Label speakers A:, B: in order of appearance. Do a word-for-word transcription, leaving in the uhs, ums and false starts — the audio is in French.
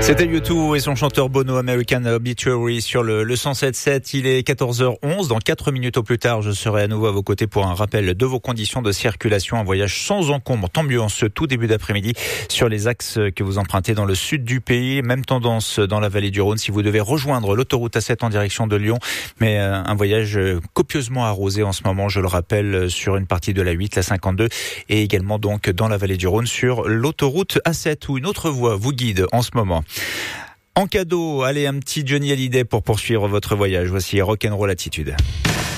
A: C'était U deux et son chanteur Bono, American Obituary sur le, le cent sept sept. Il est quatorze heures onze. Dans quatre minutes au plus tard, je serai à nouveau à vos côtés pour un rappel de vos conditions de circulation. Un voyage sans encombre, tant mieux en ce tout début d'après-midi sur les axes que vous empruntez dans le sud du pays. Même tendance dans la vallée du Rhône si vous devez rejoindre l'autoroute A sept en direction de Lyon. Mais euh, un voyage copieusement arrosé en ce moment, je le rappelle, sur une partie de la huit, la cinquante-deux et également donc dans la vallée du Rhône sur l'autoroute A sept où une autre voie vous guide en ce moment. En cadeau, allez, un petit Johnny Hallyday pour poursuivre votre voyage. Voici Rock'n'Roll Attitude.